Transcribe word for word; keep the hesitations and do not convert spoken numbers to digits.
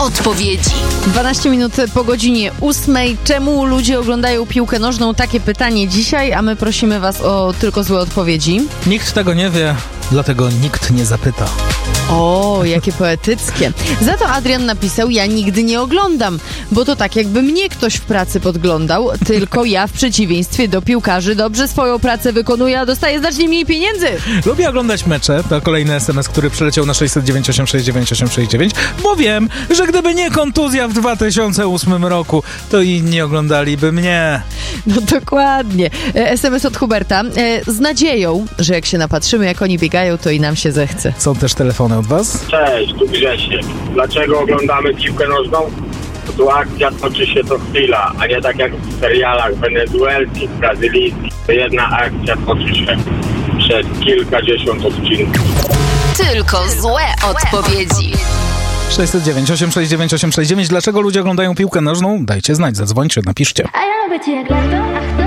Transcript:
odpowiedzi. dwanaście minut po godzinie ósmej. Czemu ludzie oglądają piłkę nożną? Takie pytanie dzisiaj, a my prosimy was o tylko złe odpowiedzi. Nikt tego nie wie, dlatego nikt nie zapyta. O, jakie poetyckie. Za to Adrian napisał: ja nigdy nie oglądam, bo to tak jakby mnie ktoś w pracy podglądał, tylko ja w przeciwieństwie do piłkarzy dobrze swoją pracę wykonuję, a dostaję znacznie mniej pieniędzy. Lubię oglądać mecze, to kolejny es em es, który przyleciał na sześć zero dziewięć osiem sześć dziewięć osiem sześć dziewięć, bo wiem, że gdyby nie kontuzja w dwa tysiące ósmym roku, to inni oglądaliby mnie. No dokładnie. es em es od Huberta. Z nadzieją, że jak się napatrzymy, jak oni biegają, to i nam się zechce. Są też telefony od was? Cześć, tu Grzesiek. Dlaczego oglądamy piłkę nożną? Bo tu akcja toczy się co chwila, a nie tak jak w serialach wenezuelskich, brazylijskich. To jedna akcja toczy się przez kilkadziesiąt odcinków. Tylko złe odpowiedzi. sześć zero dziewięć osiem sześć dziewięć osiem sześć dziewięć. Dlaczego ludzie oglądają piłkę nożną? Dajcie znać, zadzwońcie, napiszcie. A ja lubię cię jak lato, a